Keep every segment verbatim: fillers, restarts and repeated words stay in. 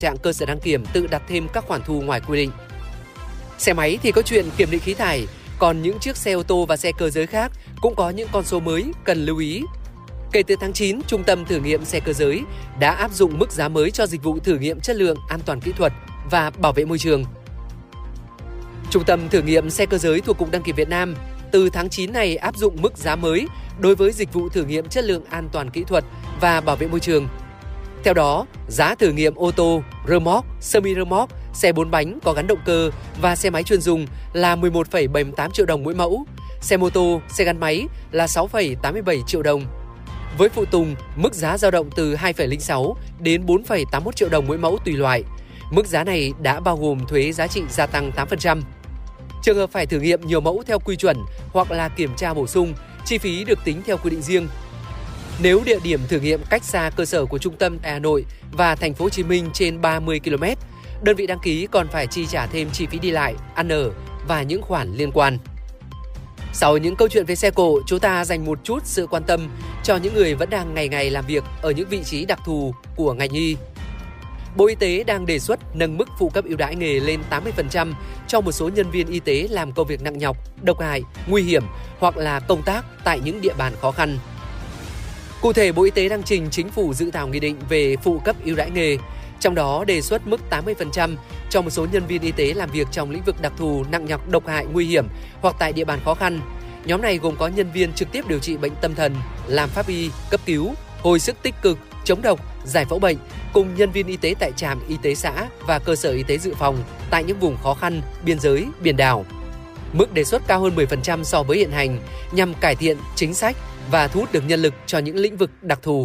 trạng cơ sở đăng kiểm tự đặt thêm các khoản thu ngoài quy định. Xe máy thì có chuyện kiểm định khí thải, còn những chiếc xe ô tô và xe cơ giới khác cũng có những con số mới cần lưu ý. Kể từ tháng chín, Trung tâm thử nghiệm xe cơ giới đã áp dụng mức giá mới cho dịch vụ thử nghiệm chất lượng, an toàn kỹ thuật và bảo vệ môi trường. Trung tâm thử nghiệm xe cơ giới thuộc Cục Đăng kiểm Việt Nam từ tháng chín này áp dụng mức giá mới đối với dịch vụ thử nghiệm chất lượng, an toàn kỹ thuật và bảo vệ môi trường. Theo đó, giá thử nghiệm ô tô, rơ moóc, semi rơ moóc, xe bốn bánh có gắn động cơ và xe máy chuyên dùng là mười một phẩy bảy mươi tám triệu đồng mỗi mẫu, xe mô tô, xe gắn máy là sáu phẩy tám mươi bảy triệu đồng. Với phụ tùng, mức giá dao động từ hai phẩy không sáu đến bốn phẩy tám mươi mốt triệu đồng mỗi mẫu tùy loại. Mức giá này đã bao gồm thuế giá trị gia tăng tám phần trăm. Trường hợp phải thử nghiệm nhiều mẫu theo quy chuẩn hoặc là kiểm tra bổ sung, chi phí được tính theo quy định riêng. Nếu địa điểm thử nghiệm cách xa cơ sở của trung tâm tại Hà Nội và Thành phố Hồ Chí Minh trên ba mươi ki lô mét, đơn vị đăng ký còn phải chi trả thêm chi phí đi lại, ăn ở và những khoản liên quan. Sau những câu chuyện về xe cộ, chúng ta dành một chút sự quan tâm cho những người vẫn đang ngày ngày làm việc ở những vị trí đặc thù của ngành y. Bộ Y tế đang đề xuất nâng mức phụ cấp ưu đãi nghề lên tám mươi phần trăm cho một số nhân viên y tế làm công việc nặng nhọc, độc hại, nguy hiểm hoặc là công tác tại những địa bàn khó khăn. Cụ thể, Bộ Y tế đang trình Chính phủ dự thảo nghị định về phụ cấp ưu đãi nghề, trong đó đề xuất mức tám mươi phần trăm cho một số nhân viên y tế làm việc trong lĩnh vực đặc thù, nặng nhọc, độc hại, nguy hiểm hoặc tại địa bàn khó khăn. Nhóm này gồm có nhân viên trực tiếp điều trị bệnh tâm thần, làm pháp y, cấp cứu, hồi sức tích cực, chống độc, giải phẫu bệnh, cùng nhân viên y tế tại trạm y tế xã và cơ sở y tế dự phòng tại những vùng khó khăn, biên giới, biển đảo. Mức đề xuất cao hơn mười phần trăm so với hiện hành nhằm cải thiện chính sách và thu hút được nhân lực cho những lĩnh vực đặc thù.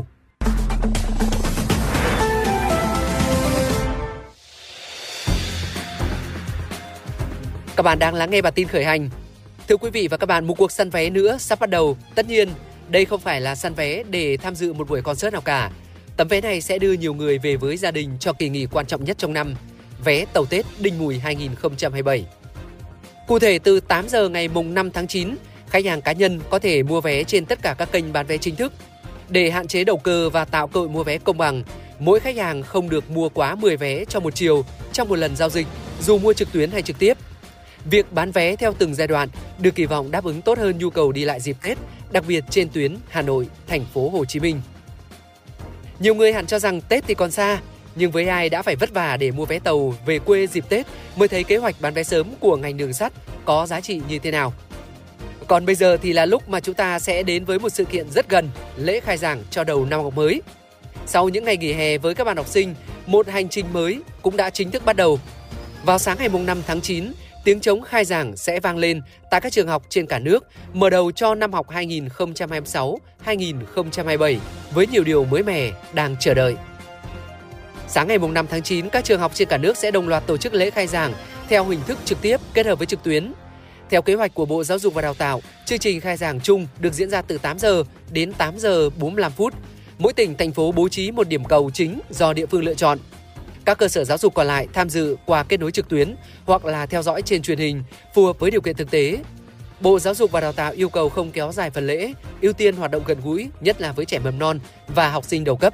Các bạn đang lắng nghe bản tin khởi hành. Thưa quý vị và các bạn, một cuộc săn vé nữa sắp bắt đầu. Tất nhiên, đây không phải là săn vé để tham dự một buổi concert nào cả. Tấm vé này sẽ đưa nhiều người về với gia đình cho kỳ nghỉ quan trọng nhất trong năm, vé tàu Tết Đinh Mùi hai không hai bảy. Cụ thể, từ tám giờ ngày mùng năm tháng chín, khách hàng cá nhân có thể mua vé trên tất cả các kênh bán vé chính thức. Để hạn chế đầu cơ và tạo cơ hội mua vé công bằng, mỗi khách hàng không được mua quá mười vé cho một chiều trong một lần giao dịch, dù mua trực tuyến hay trực tiếp. Việc bán vé theo từng giai đoạn được kỳ vọng đáp ứng tốt hơn nhu cầu đi lại dịp Tết, đặc biệt trên tuyến Hà Nội, Thành phố Hồ Chí Minh. Nhiều người hẳn cho rằng Tết thì còn xa, nhưng với ai đã phải vất vả để mua vé tàu về quê dịp Tết mới thấy kế hoạch bán vé sớm của ngành đường sắt có giá trị như thế nào. Còn bây giờ thì là lúc mà chúng ta sẽ đến với một sự kiện rất gần, lễ khai giảng cho đầu năm học mới. Sau những ngày nghỉ hè với các bạn học sinh, một hành trình mới cũng đã chính thức bắt đầu. Vào sáng ngày mùng năm tháng chín, tiếng trống khai giảng sẽ vang lên tại các trường học trên cả nước, mở đầu cho năm học hai nghìn không trăm hai mươi sáu hai nghìn không trăm hai mươi bảy với nhiều điều mới mẻ đang chờ đợi. Sáng ngày mùng năm tháng chín, các trường học trên cả nước sẽ đồng loạt tổ chức lễ khai giảng theo hình thức trực tiếp kết hợp với trực tuyến. Theo kế hoạch của Bộ Giáo dục và Đào tạo, chương trình khai giảng chung được diễn ra từ tám giờ đến tám giờ bốn mươi lăm phút. Mỗi tỉnh, thành phố bố trí một điểm cầu chính do địa phương lựa chọn. Các cơ sở giáo dục còn lại tham dự qua kết nối trực tuyến hoặc là theo dõi trên truyền hình, phù hợp với điều kiện thực tế. Bộ Giáo dục và Đào tạo yêu cầu không kéo dài phần lễ, ưu tiên hoạt động gần gũi, nhất là với trẻ mầm non và học sinh đầu cấp.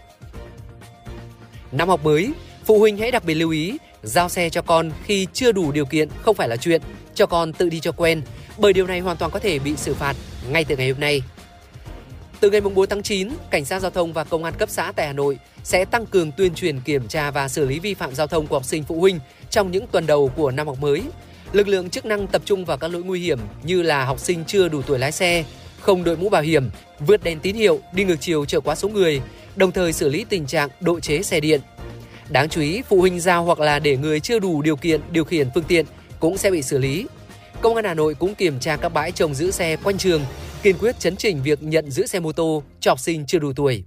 Năm học mới, phụ huynh hãy đặc biệt lưu ý, giao xe cho con khi chưa đủ điều kiện không phải là chuyện, cho con tự đi cho quen, bởi điều này hoàn toàn có thể bị xử phạt ngay từ ngày hôm nay. Từ ngày bốn tháng chín, Cảnh sát Giao thông và Công an cấp xã tại Hà Nội sẽ tăng cường tuyên truyền kiểm tra và xử lý vi phạm giao thông của học sinh phụ huynh trong những tuần đầu của năm học mới. Lực lượng chức năng tập trung vào các lỗi nguy hiểm như là học sinh chưa đủ tuổi lái xe, không đội mũ bảo hiểm, vượt đèn tín hiệu, đi ngược chiều chở quá số người, đồng thời xử lý tình trạng độ chế xe điện. Đáng chú ý, phụ huynh giao hoặc là để người chưa đủ điều kiện điều khiển phương tiện cũng sẽ bị xử lý. Công an Hà Nội cũng kiểm tra các bãi trông giữ xe quanh trường, kiên quyết chấn chỉnh việc nhận giữ xe mô tô cho học sinh chưa đủ tuổi.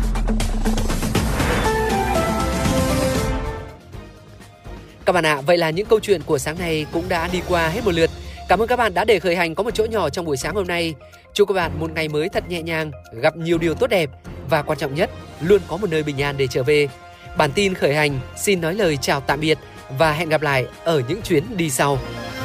Các bạn ạ, à, vậy là những câu chuyện của sáng nay cũng đã đi qua hết một lượt. Cảm ơn các bạn đã để khởi hành có một chỗ nhỏ trong buổi sáng hôm nay. Chúc các bạn một ngày mới thật nhẹ nhàng, gặp nhiều điều tốt đẹp và quan trọng nhất, luôn có một nơi bình an để trở về. Bản tin khởi hành xin nói lời chào tạm biệt và hẹn gặp lại ở những chuyến đi sau.